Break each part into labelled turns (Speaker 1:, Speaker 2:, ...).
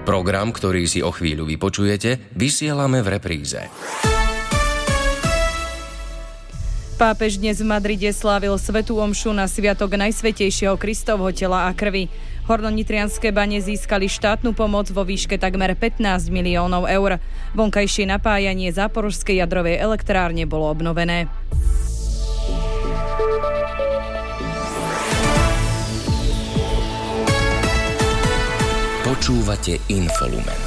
Speaker 1: Program, ktorý si o chvíľu vypočujete, vysielame v repríze.
Speaker 2: Pápež dnes v Madride slávil svätú omšu na sviatok Najsvätejšieho Kristovho tela a krvi. Hornonitrianske bane získali štátnu pomoc vo výške takmer 15 miliónov eur. Vonkajšie napájanie Záporožskej jadrovej elektrárne bolo obnovené.
Speaker 1: Počúvate Infolumen.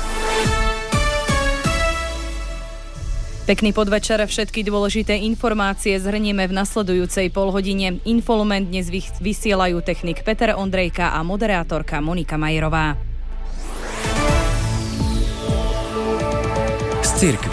Speaker 2: Pekný podvečer, všetky dôležité informácie zhrnieme v nasledujúcej polhodine. Infolumen dnes vysielajú technik Peter Ondrejka a moderátorka Monika Majerová.
Speaker 1: Z cirkvi.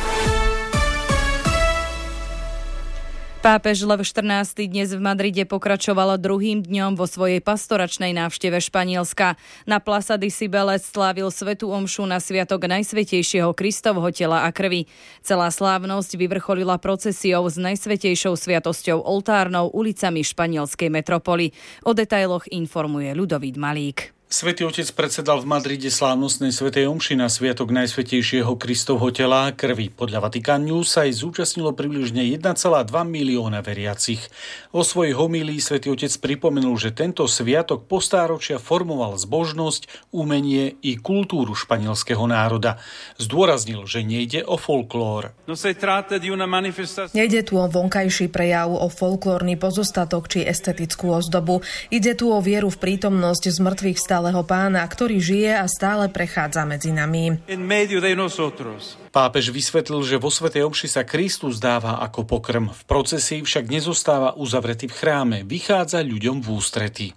Speaker 2: Pápež Lev XIV dnes v Madride pokračoval druhým dňom vo svojej pastoračnej návšteve Španielska. Na Plaza de Cibeles slávil svätú omšu na sviatok Najsvätejšieho Kristovho tela a krvi. Celá slávnosť vyvrcholila procesiou s Najsvätejšou sviatosťou oltárnou ulicami španielskej metropoly. O detailoch informuje Ľudovít Malík.
Speaker 3: Svätý Otec predsedal v Madride slávnostnej svätej omši na sviatok Najsvätejšieho Kristovho tela a krvi. Podľa Vatican News sa aj zúčastnilo približne 1,2 milióna veriacich. Vo svojej homílii Svätý Otec pripomenul, že tento sviatok po stáročia formoval zbožnosť, umenie i kultúru španielského národa. Zdôraznil, že nejde o folklór.
Speaker 4: Nejde tu o vonkajší prejav, o folklórny pozostatok či estetickú ozdobu. Ide tu o vieru v prítomnosť zmrtvých stáleho Pána, ktorý žije a stále prechádza medzi nami.
Speaker 3: Pápež vysvetlil, že vo svätej omši sa Kristus dáva ako pokrm. V procesii však nezostáva uzavretý v chráme, vychádza ľuďom v ústrety.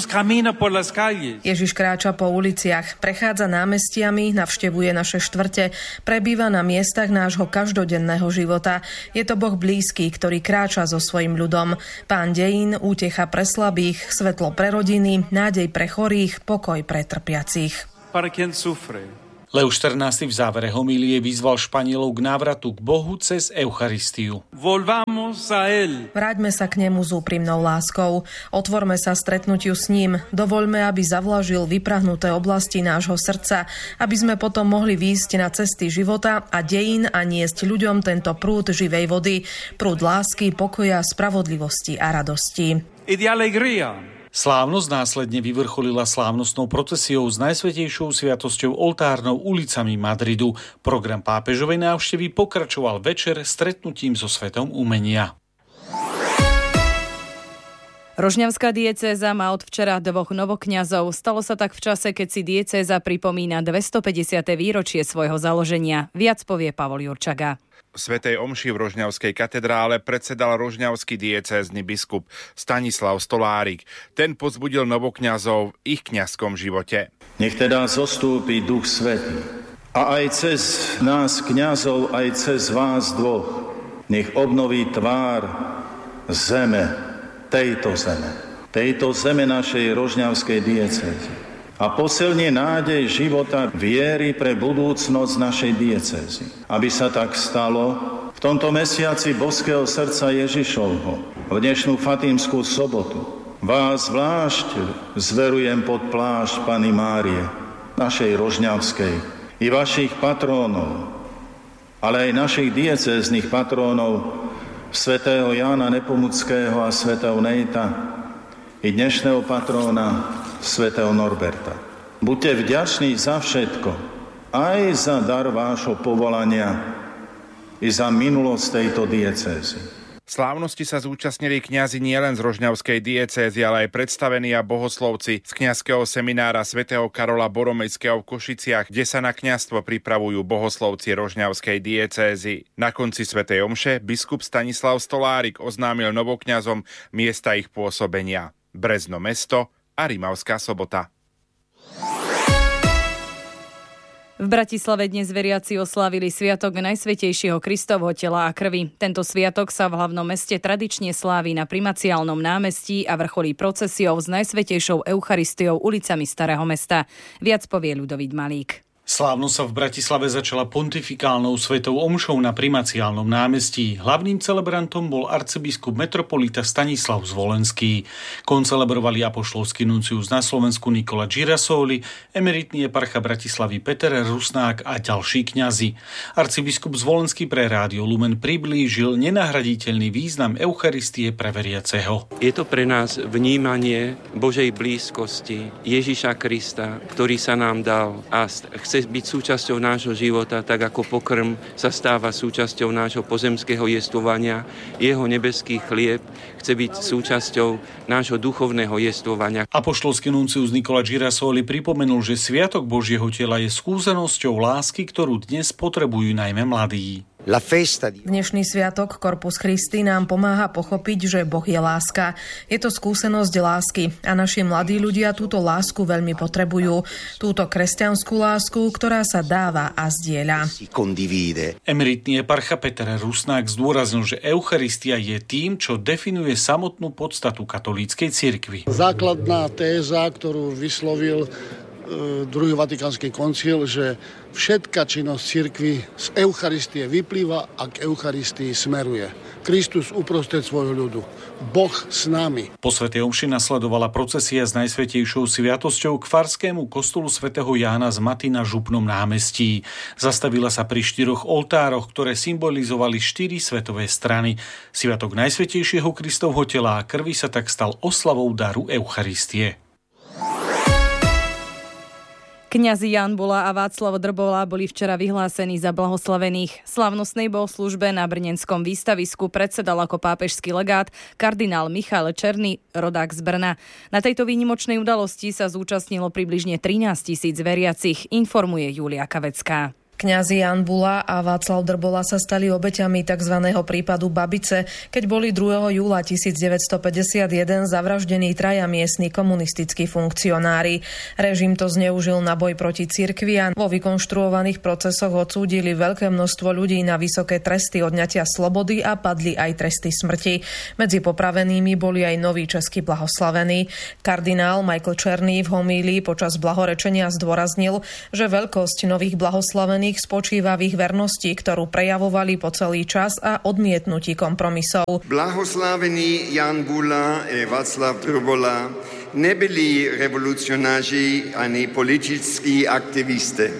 Speaker 4: Ježiš kráča po uliciach, prechádza námestiami, navštevuje naše štvrte, prebýva na miestach nášho každodenného života. Je to Boh blízky, ktorý kráča so svojím ľudom. Pán dejín, útecha pre slabých, svetlo pre rodiny, nádej pre chorých, pokoj pre trpiacich.
Speaker 3: Lev XIV v závere homílie vyzval Španielov k návratu k Bohu cez Eucharistiu.
Speaker 4: Vráťme sa k nemu s úprimnou láskou. Otvorme sa stretnutiu s ním. Dovoľme, aby zavlažil vyprahnuté oblasti nášho srdca, aby sme potom mohli výjsť na cesty života a dejín a niesť ľuďom tento prúd živej vody, prúd lásky, pokoja, spravodlivosti a radosti.
Speaker 3: Slávnosť následne vyvrcholila slávnostnou procesiou s Najsvätejšou sviatosťou oltárnou ulicami Madridu. Program pápežovej návštevy pokračoval večer stretnutím so svetom umenia.
Speaker 2: Rožňavská diecéza má od včera 2 novokňazov. Stalo sa tak v čase, keď si diecéza pripomína 250. výročie svojho založenia. Viac povie Pavol Jurčaga.
Speaker 5: Svätej omši v Rožňavskej katedrále predsedal rožňavský diecézny biskup Stanislav Stolárik. Ten povzbudil novokňazov v ich kňazskom živote.
Speaker 6: Nech teda zostúpi Duch Svätý a aj cez nás kňazov, aj cez vás dvoch, nech obnoví tvár zeme, tejto zeme našej rožňavskej diecézy a posilní nádej života viery pre budúcnosť našej diecézy. Aby sa tak stalo, v tomto mesiaci Božského srdca Ježišovho, v dnešnú Fatímskú sobotu, vás zvlášť zverujem pod plášť Panny Márie, našej rožňavskej, i vašich patrónov, ale aj našich diecéznych patrónov, svätého Jána Nepomuckého a svätého Nejta, i dnešného patróna svätého Norberta. Buďte vďační za všetko, aj za dar vášho povolania, i za minulosť tejto diecézy.
Speaker 5: Slávnosti sa zúčastnili kňazi nielen z Rožňavskej diecézy, ale aj predstavení a bohoslovci z kňazského seminára svätého Karola Boromejského v Košiciach, kde sa na kňazstvo pripravujú bohoslovci Rožňavskej diecézy. Na konci svätej omše biskup Stanislav Stolárik oznámil novokňazom miesta ich pôsobenia: Brezno mesto a Rimavská Sobota.
Speaker 2: V Bratislave dnes veriaci oslávili sviatok Najsvätejšieho Kristovho tela a krvi. Tento sviatok sa v hlavnom meste tradične slávi na Primaciálnom námestí a vrcholí procesiou s Najsvätejšou Eucharistiou ulicami Starého mesta. Viac povie Ľudovít Malík.
Speaker 3: Slávnosť sa v Bratislave začala pontifikálnou svetou omšou na Primaciálnom námestí. Hlavným celebrantom bol arcibiskup metropolita Stanislav Zvolenský. Koncelebrovali apoštolský nuncius na Slovensku Nikola Girasoli, emeritný eparcha Bratislavy Peter Rusnák a ďalší kňazi. Arcibiskup Zvolenský pre Rádio Lumen priblížil nenahraditeľný význam Eucharistie pre veriaceho.
Speaker 7: Je to pre nás vnímanie Božej blízkosti Ježiša Krista, ktorý sa nám dal a chce byť súčasťou nášho života, tak ako pokrm sa stáva súčasťou nášho pozemského jestvovania, jeho nebeský chlieb chce byť súčasťou nášho duchovného jestvovania.
Speaker 3: Apoštolský nuncius Nikola Girasoli pripomenul, že Sviatok Božieho tela je skúsenosťou lásky, ktorú dnes potrebujú najmä mladí.
Speaker 4: Dnešný sviatok Corpus Christi nám pomáha pochopiť, že Boh je láska. Je to skúsenosť lásky a naši mladí ľudia túto lásku veľmi potrebujú. Túto kresťanskú lásku, ktorá sa dáva a zdieľa.
Speaker 3: Emeritný eparcha Peter Rusnák zdôraznil, že Eucharistia je tým, čo definuje samotnú podstatu katolíckej cirkvi.
Speaker 8: Základná téza, ktorú vyslovil druhý Vatikánsky koncil, že všetká činnosť cirkvi z Eucharistie vyplýva a k Eucharistii smeruje. Kristus uprostred svojho ľudu. Boh s nami.
Speaker 3: Po svätej omši nasledovala procesia s najsvätejšou sviatosťou k farskému kostolu svätého Jána z Maty na Župnom námestí. Zastavila sa pri 4 oltároch, ktoré symbolizovali 4 svetové strany. Sviatok Najsvätejšieho Kristovho tela a krvi sa tak stal oslavou daru Eucharistie.
Speaker 2: Kňazi Ján Bula a Václav Drbola boli včera vyhlásení za blahoslavených. Slávnostnej bohoslužbe na brnenskom výstavisku predsedal ako pápežský legát kardinál Michal Černý, rodák z Brna. Na tejto výnimočnej udalosti sa zúčastnilo približne 13 000 veriacich, informuje Julia Kavecká.
Speaker 4: Kňazi Ján Bula a Václav Drbola sa stali obeťami tzv. Prípadu Babice, keď boli 2. júla 1951 zavraždení 3 miestni komunistickí funkcionári. Režim to zneužil na boj proti cirkvi a vo vykonštruovaných procesoch odsúdili veľké množstvo ľudí na vysoké tresty odňatia slobody a padli aj tresty smrti. Medzi popravenými boli aj noví českí blahoslavení. Kardinál Michael Černý v homílii počas blahorečenia zdôraznil, že veľkosť nových blahoslavených spočíva v ich vernosti, ktorú prejavovali po celý čas a odmietnutí kompromisov.
Speaker 9: Blahoslavení Ján Bula a Václav Drbola nebyli revolucionáři ani politickí aktivisté.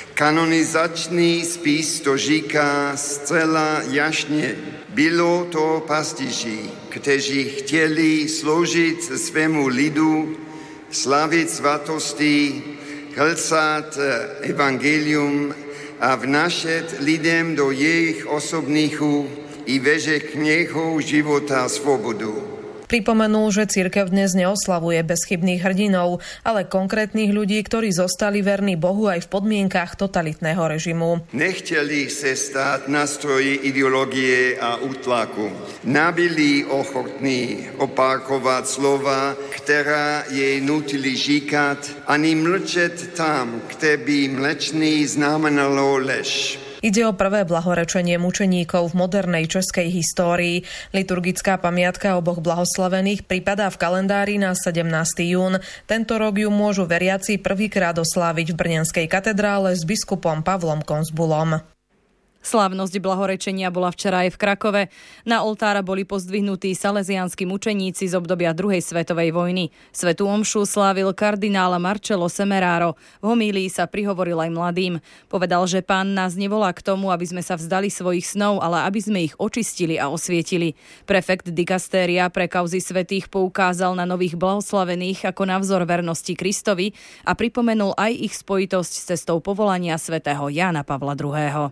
Speaker 9: Kanonizační spis to říká zcela jasně. Bylo to pastiži, kteří chtěli sloužit svému lidu, slavit svatosti, hlsat evangelium a vnášet lidem do jejich osobných i veřejného života svobodu.
Speaker 4: Pripomenul, že cirkev dnes neoslavuje bezchybných hrdinov, ale konkrétnych ľudí, ktorí zostali verní Bohu aj v podmienkach totalitného režimu.
Speaker 9: Nechtěli se stát nástroji ideologie a útlaku. Nebyli ochotní opakovat slova, která jej nutili říkat, ani mlčet tam, kde by mlčný znamenalo lež.
Speaker 4: Ide o prvé blahorečenie mučeníkov v modernej českej histórii. Liturgická pamiatka oboch blahoslavených pripadá v kalendári na 17. jún. Tento rok ju môžu veriaci prvýkrát osláviť v brnenskej katedrále s biskupom Pavlom Konzbulom.
Speaker 2: Slávnosť blahorečenia bola včera aj v Krakove. Na oltára boli pozdvihnutí salesianskí mučeníci z obdobia druhej svetovej vojny. Svätú omšu slávil kardinál Marcello Semeraro. V homílii sa prihovoril aj mladým. Povedal, že Pán nás nevolá k tomu, aby sme sa vzdali svojich snov, ale aby sme ich očistili a osvietili. Prefekt dikastéria pre kauzy svätých poukázal na nových blahoslavených ako na vzor vernosti Kristovi a pripomenul aj ich spojitosť s cestou povolania svätého Jána Pavla II.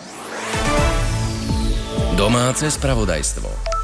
Speaker 1: Domáce spravodajstvo.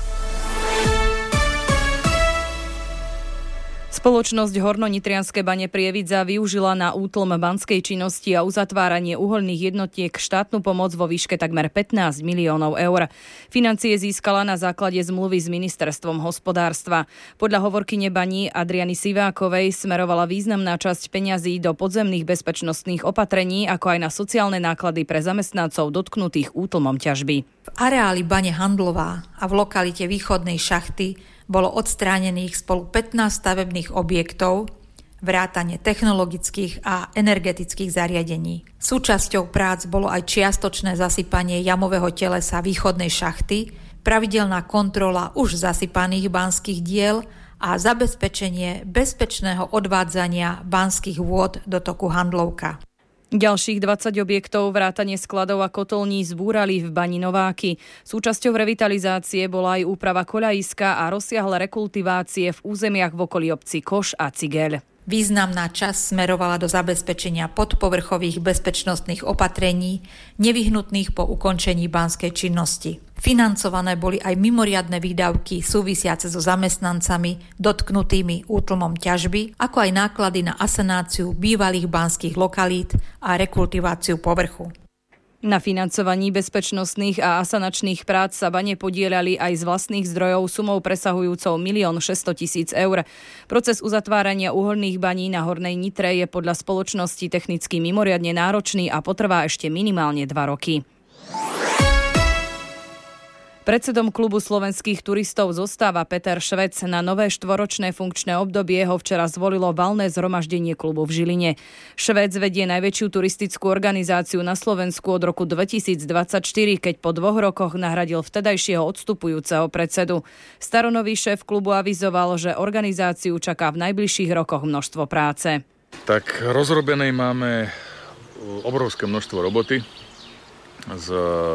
Speaker 2: Spoločnosť Hornonitrianske bane Prievidza využila na útlm banskej činnosti a uzatváranie uhoľných jednotiek štátnu pomoc vo výške takmer 15 miliónov eur. Financie získala na základe zmluvy s ministerstvom hospodárstva. Podľa hovorkyne baní Adriany Sivákovej smerovala významná časť peňazí do podzemných bezpečnostných opatrení, ako aj na sociálne náklady pre zamestnancov dotknutých útlmom ťažby.
Speaker 10: V areáli bane Handlová a v lokalite východnej šachty bolo odstránených spolu 15 stavebných objektov, vrátane technologických a energetických zariadení. Súčasťou prác bolo aj čiastočné zasypanie jamového telesa východnej šachty, pravidelná kontrola už zasypaných banských diel a zabezpečenie bezpečného odvádzania banských vôd do toku Handlovka.
Speaker 2: Ďalších 20 objektov vrátane skladov a kotolní zbúrali v bani Nováky. Súčasťou revitalizácie bola aj úprava koľajiska a rozsiahle rekultivácie v územiach v okolí obcí Koš a Cigeľ.
Speaker 10: Významná časť smerovala do zabezpečenia podpovrchových bezpečnostných opatrení, nevyhnutných po ukončení banskej činnosti. Financované boli aj mimoriadne výdavky súvisiace so zamestnancami dotknutými útlmom ťažby, ako aj náklady na asanáciu bývalých banských lokalít a rekultiváciu povrchu.
Speaker 2: Na financovaní bezpečnostných a asanačných prác sa bane podieľali aj z vlastných zdrojov sumou presahujúcou 1 600 000 eur. Proces uzatvárania uholných baní na Hornej Nitre je podľa spoločnosti technicky mimoriadne náročný a potrvá ešte minimálne 2 roky. Predsedom klubu slovenských turistov zostáva Peter Švec. Na nové 4-ročné funkčné obdobie ho včera zvolilo valné zhromaždenie klubu v Žiline. Švec vedie najväčšiu turistickú organizáciu na Slovensku od roku 2024, keď po 2 rokoch nahradil vtedajšieho odstupujúceho predsedu. Staronový šéf klubu avizoval, že organizáciu čaká v najbližších rokoch množstvo práce.
Speaker 11: Tak rozrobenej máme obrovské množstvo roboty s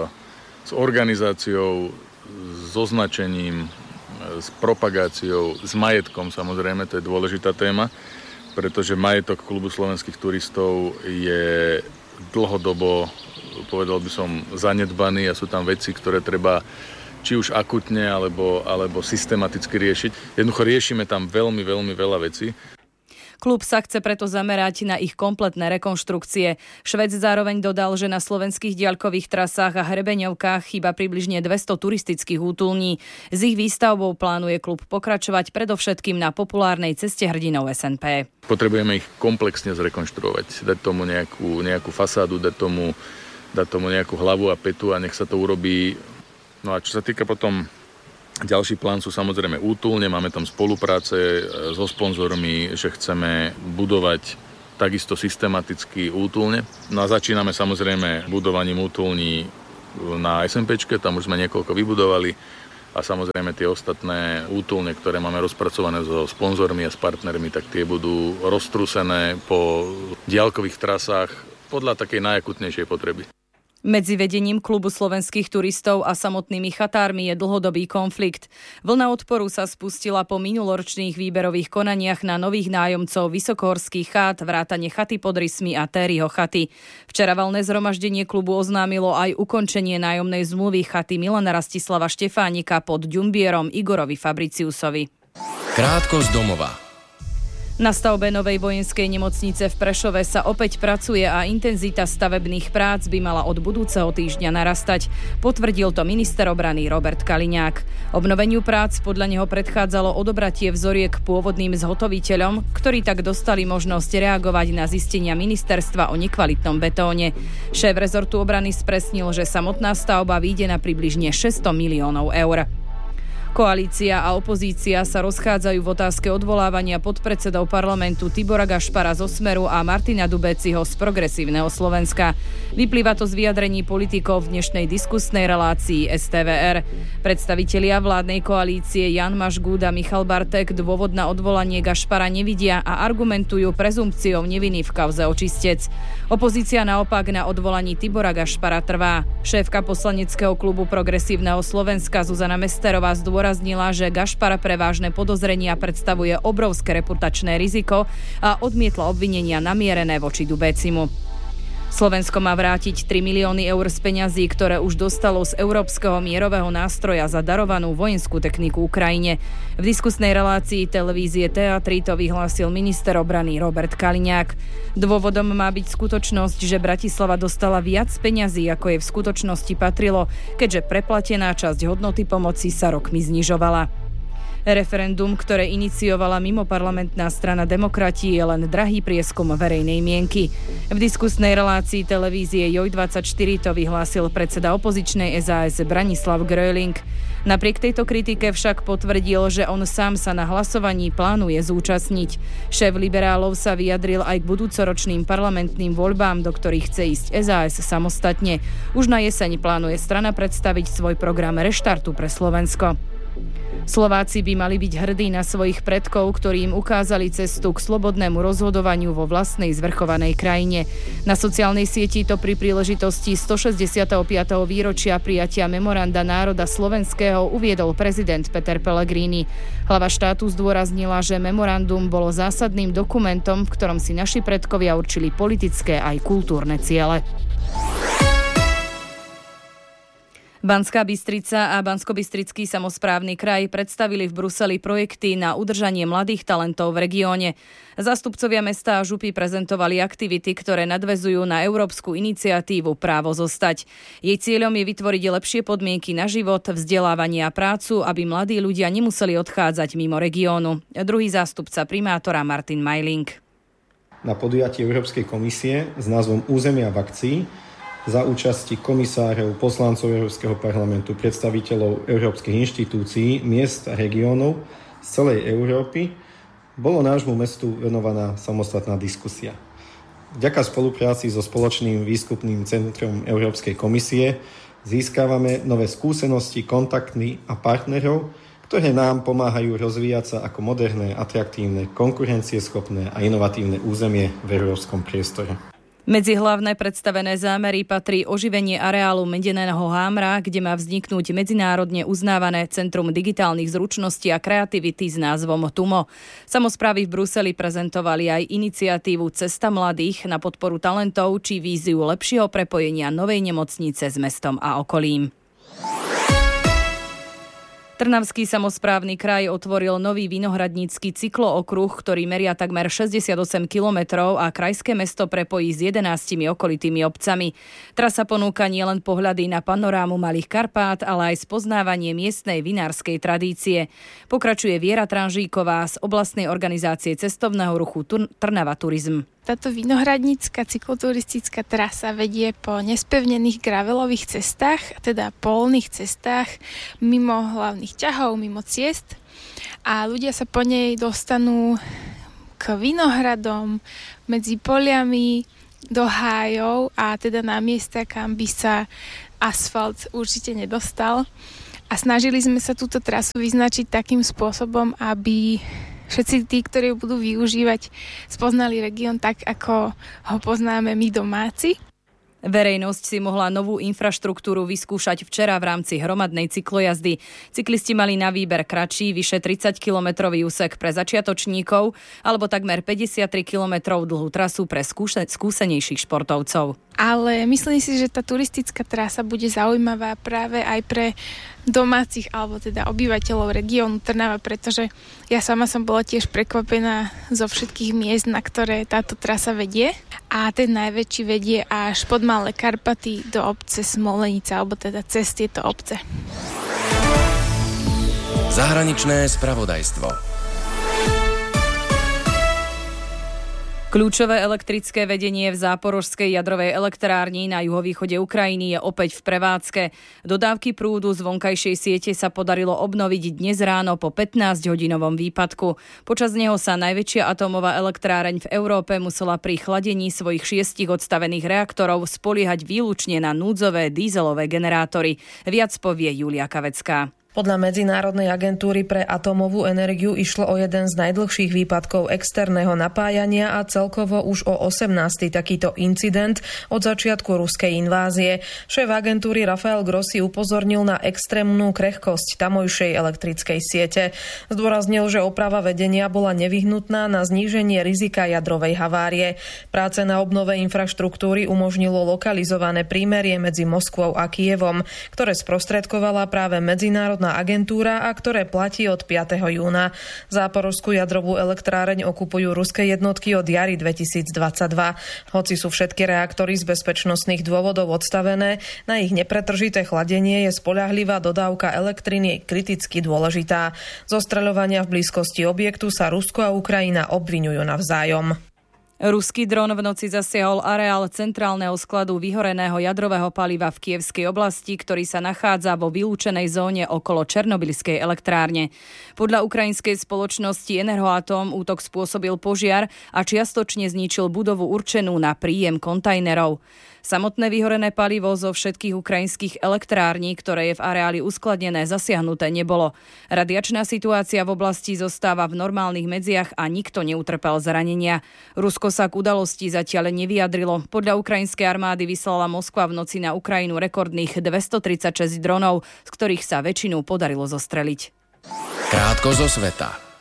Speaker 11: organizáciou, s označením, s propagáciou, s majetkom, samozrejme, to je dôležitá téma, pretože majetok klubu slovenských turistov je dlhodobo, povedal by som, zanedbaný a sú tam veci, ktoré treba či už akutne, alebo systematicky riešiť. Jednoducho riešime tam veľmi, veľmi veľa vecí.
Speaker 2: Klub sa chce preto zamerať na ich kompletné rekonštrukcie. Švec zároveň dodal, že na slovenských diaľkových trasách a hrebeňovkách chýba približne 200 turistických útulní. S ich výstavbou plánuje klub pokračovať predovšetkým na populárnej ceste hrdinov SNP.
Speaker 11: Potrebujeme ich komplexne zrekonštruovať, dať tomu nejakú fasádu, dať tomu nejakú hlavu a petu a nech sa to urobí. No a čo sa týka potom, ďalší plán sú samozrejme útulne, máme tam spolupráce so sponzormi, že chceme budovať takisto systematicky útulne. No a začíname samozrejme budovaním útulní na SNPčke, tam už sme niekoľko vybudovali a samozrejme tie ostatné útulne, ktoré máme rozpracované so sponzormi a s partnermi, tak tie budú roztrúsené po diaľkových trasách podľa takej najakutnejšej potreby.
Speaker 2: Medzi vedením klubu slovenských turistov a samotnými chatármi je dlhodobý konflikt. Vlna odporu sa spustila po minuloročných výberových konaniach na nových nájomcov vysokohorských chát, vrátane chaty pod Rysmi a Tériho chaty. Včera valné zhromaždenie klubu oznámilo aj ukončenie nájomnej zmluvy chaty Milana Rastislava Štefánika pod Ďumbierom Igorovi Fabriciusovi.
Speaker 1: Krátko z domova.
Speaker 2: Na stavbe novej vojenskej nemocnice v Prešove sa opäť pracuje a intenzita stavebných prác by mala od budúceho týždňa narastať. Potvrdil to minister obrany Robert Kaliňák. Obnoveniu prác podľa neho predchádzalo odobratie vzoriek pôvodným zhotoviteľom, ktorí tak dostali možnosť reagovať na zistenia ministerstva o nekvalitnom betóne. Šéf rezortu obrany spresnil, že samotná stavba vyjde na približne 600 miliónov eur. Koalícia a opozícia sa rozchádzajú v otázke odvolávania podpredsedov parlamentu Tibora Gašpara zo Smeru a Martina Dubeciho z Progresívneho Slovenska. Vyplýva to z vyjadrení politikov v dnešnej diskusnej relácii STVR. Predstavitelia vládnej koalície Jan Mažgúd a Michal Bartek dôvod na odvolanie Gašpara nevidia a argumentujú prezumpciou neviny v kauze Očistec. Opozícia naopak na odvolaní Tibora Gašpara trvá. Šéfka poslaneckého klubu Progresívneho Slovenska Zuzana Mesterová zdôraznila, že Gašpar pre vážne podozrenia predstavuje obrovské reputačné riziko a odmietla obvinenia namierené voči Dubecimu. Slovensko má vrátiť 3 milióny eur z peňazí, ktoré už dostalo z Európskeho mierového nástroja za darovanú vojenskú techniku Ukrajine. V diskusnej relácii televízie Teatry to vyhlásil minister obrany Robert Kaliňák. Dôvodom má byť skutočnosť, že Bratislava dostala viac peňazí, ako jej v skutočnosti patrilo, keďže preplatená časť hodnoty pomoci sa rokmi znižovala. Referendum, ktoré iniciovala mimoparlamentná strana Demokrati, je len drahý prieskum verejnej mienky. V diskusnej relácii televízie JOJ24 to vyhlásil predseda opozičnej SAS Branislav Gröling. Napriek tejto kritike však potvrdil, že on sám sa na hlasovaní plánuje zúčastniť. Šéf liberálov sa vyjadril aj k budúcoročným parlamentným voľbám, do ktorých chce ísť SAS samostatne. Už na jeseň plánuje strana predstaviť svoj program reštartu pre Slovensko. Slováci by mali byť hrdí na svojich predkov, ktorí im ukázali cestu k slobodnému rozhodovaniu vo vlastnej zvrchovanej krajine. Na sociálnej sieti to pri príležitosti 165. výročia prijatia memoranda národa slovenského uviedol prezident Peter Pellegrini. Hlava štátu zdôraznila, že memorandum bolo zásadným dokumentom, v ktorom si naši predkovia určili politické aj kultúrne ciele. Banská Bystrica a Banskobystrický samosprávny kraj predstavili v Bruseli projekty na udržanie mladých talentov v regióne. Zástupcovia mesta a župy prezentovali aktivity, ktoré nadväzujú na európsku iniciatívu Právo zostať. Jej cieľom je vytvoriť lepšie podmienky na život, vzdelávanie a prácu, aby mladí ľudia nemuseli odchádzať mimo regiónu. Druhý zástupca primátora Martin Majling.
Speaker 12: Na podujatí Európskej komisie s názvom Územia v akcii za účasti komisárov, poslancov Európskeho parlamentu, predstaviteľov európskych inštitúcií, miest a regiónov z celej Európy bolo nášmu mestu venovaná samostatná diskusia. Vďaka spolupráci so spoločným výskupným centrom Európskej komisie získavame nové skúsenosti, kontakty a partnerov, ktoré nám pomáhajú rozvíjať sa ako moderné, atraktívne, konkurencieschopné a inovatívne územie v európskom priestore.
Speaker 2: Medzi hlavné predstavené zámery patrí oživenie areálu Medeného Hámra, kde má vzniknúť medzinárodne uznávané Centrum digitálnych zručností a kreativity s názvom TUMO. Samosprávy v Bruseli prezentovali aj iniciatívu Cesta mladých na podporu talentov či víziu lepšieho prepojenia novej nemocnice s mestom a okolím. Trnavský samosprávny kraj otvoril nový vinohradnícky cyklookruh, ktorý meria takmer 68 kilometrov a krajské mesto prepojí s 11 okolitými obcami. Trasa ponúka nielen pohľady na panorámu Malých Karpát, ale aj spoznávanie miestnej vinárskej tradície. Pokračuje Viera Tranžíková z oblastnej organizácie cestovného ruchu Trnava Turizm.
Speaker 13: Táto vinohradnícka cykloturistická trasa vedie po nespevnených gravelových cestách, teda polných cestách, mimo hlavných ťahov, mimo ciest. A ľudia sa po nej dostanú k vinohradom, medzi poliami, do hájov a teda na miesta, kam by sa asfalt určite nedostal. A snažili sme sa túto trasu vyznačiť takým spôsobom, aby všetci tí, ktorí budú využívať, spoznali región tak, ako ho poznáme my domáci.
Speaker 2: Verejnosť si mohla novú infraštruktúru vyskúšať včera v rámci hromadnej cyklojazdy. Cyklisti mali na výber kratší, vyše 30-kilometrový úsek pre začiatočníkov alebo takmer 53 kilometrov dlhú trasu pre skúsenejších športovcov.
Speaker 13: Ale myslím si, že tá turistická trasa bude zaujímavá práve aj pre domácich alebo teda obyvateľov regiónu Trnava, pretože ja sama som bola tiež prekvapená zo všetkých miest, na ktoré táto trasa vedie. A ten najväčší vedie až pod Malé Karpaty do obce Smolenica, alebo teda cez tieto obce.
Speaker 1: Zahraničné spravodajstvo.
Speaker 2: Kľúčové elektrické vedenie v Záporožskej jadrovej elektrárni na juhovýchode Ukrajiny je opäť v prevádzke. Dodávky prúdu z vonkajšej siete sa podarilo obnoviť dnes ráno po 15-hodinovom výpadku. Počas neho sa najväčšia atómová elektráreň v Európe musela pri chladení svojich 6 odstavených reaktorov spoliehať výlučne na núdzové dízelové generátory. Viac povie Julia Kavecká.
Speaker 4: Podľa Medzinárodnej agentúry pre atómovú energiu išlo o jeden z najdlhších výpadkov externého napájania a celkovo už o 18. takýto incident od začiatku ruskej invázie. Šéf agentúry Rafael Grossi upozornil na extrémnu krehkosť tamojšej elektrickej siete. Zdôraznil, že oprava vedenia bola nevyhnutná na zníženie rizika jadrovej havárie. Práce na obnove infraštruktúry umožnilo lokalizované prímerie medzi Moskvou a Kyjevom, ktoré sprostredkovala práve Medzinárodná agentúra a ktoré platí od 5. júna. Záporožskú jadrovú elektráreň okupujú ruské jednotky od jary 2022. Hoci sú všetky reaktory z bezpečnostných dôvodov odstavené, na ich nepretržité chladenie je spoľahlivá dodávka elektriny kriticky dôležitá. Zo streľovania v blízkosti objektu sa Rusko a Ukrajina obviňujú navzájom.
Speaker 2: Ruský dron v noci zasiahol areál centrálneho skladu vyhoreného jadrového paliva v Kievskej oblasti, ktorý sa nachádza vo vylúčenej zóne okolo Černobylskej elektrárne. Podľa ukrajinskej spoločnosti Enerhoatom útok spôsobil požiar a čiastočne zničil budovu určenú na príjem kontajnerov. Samotné vyhorené palivo zo všetkých ukrajinských elektrární, ktoré je v areáli uskladnené, zasiahnuté nebolo. Radiačná situácia v oblasti zostáva v normálnych medziach a nikto neutrpel zranenia. Rusko sa k udalosti zatiaľ nevyjadrilo. Podľa ukrajinskej armády vyslala Moskva v noci na Ukrajinu rekordných 236 dronov, z ktorých sa väčšinu podarilo zostreliť.
Speaker 1: Krátko zo sveta.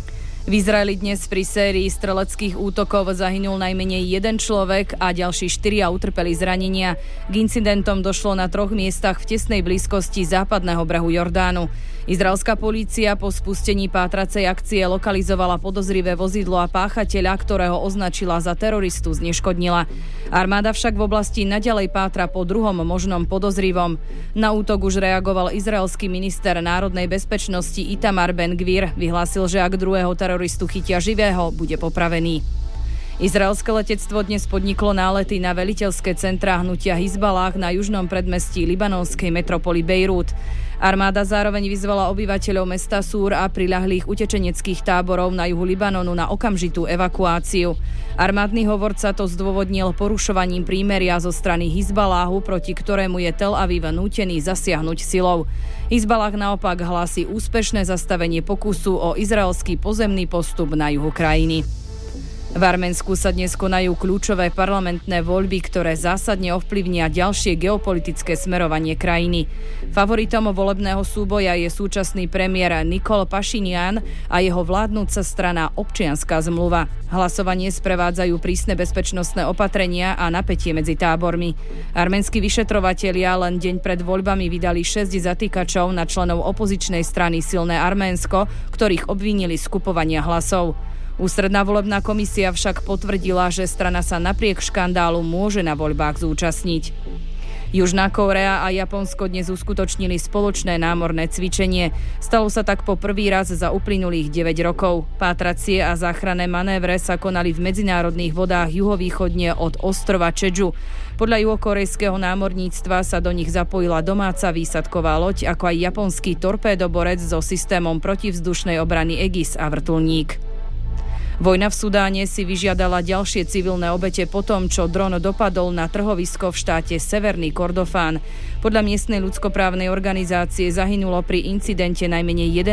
Speaker 2: V Izraeli dnes pri sérii streleckých útokov zahynul najmenej jeden človek a ďalší 4 utrpeli zranenia. K incidentom došlo na 3 miestach v tesnej blízkosti západného brehu Jordánu. Izraelská polícia po spustení pátracej akcie lokalizovala podozrivé vozidlo a páchateľa, ktorého označila za teroristu, zneškodnila. Armáda však v oblasti naďalej pátra po druhom možnom podozrivom. Na útok už reagoval izraelský minister národnej bezpečnosti Itamar Ben-Gvir. Vyhlásil, že ak druhého teroristu chytia živého, bude popravený. Izraelské letectvo dnes podniklo nálety na veliteľské centrá hnutia Hizbalách na južnom predmestí libanonskej metropoly Bejrút. Armáda zároveň vyzvala obyvateľov mesta Súr a priľahlých utečeneckých táborov na juhu Libanonu na okamžitú evakuáciu. Armádny hovorca to zdôvodnil porušovaním prímeria zo strany Hizbaláhu, proti ktorému je Tel Aviv nútený zasiahnuť silou. Hizbalah naopak hlási úspešné zastavenie pokusu o izraelský pozemný postup na juhu krajiny. V Arménsku sa dnes konajú kľúčové parlamentné voľby, ktoré zásadne ovplyvnia ďalšie geopolitické smerovanie krajiny. Favoritom volebného súboja je súčasný premiér Nikol Pašinian a jeho vládnúca strana Občianska zmluva. Hlasovanie sprevádzajú prísne bezpečnostné opatrenia a napätie medzi tábormi. Arménski vyšetrovatelia len deň pred voľbami vydali 6 zatýkačov na členov opozičnej strany Silné Arménsko, ktorých obvinili z kupovania hlasov. Ústredná volebná komisia však potvrdila, že strana sa napriek škandálu môže na voľbách zúčastniť. Južná Kórea a Japonsko dnes uskutočnili spoločné námorné cvičenie. Stalo sa tak po prvý raz za uplynulých 9 rokov. Pátracie a záchranné manévre sa konali v medzinárodných vodách juhovýchodne od ostrova Čedžu. Podľa juhokorejského námorníctva sa do nich zapojila domáca výsadková loď, ako aj japonský torpédoborec so systémom protivzdušnej obrany Aegis a vrtuľník. Vojna v Sudáne si vyžiadala ďalšie civilné obete po tom, čo dron dopadol na trhovisko v štáte Severný Kordofán. Podľa miestnej ľudskoprávnej organizácie zahynulo pri incidente najmenej 11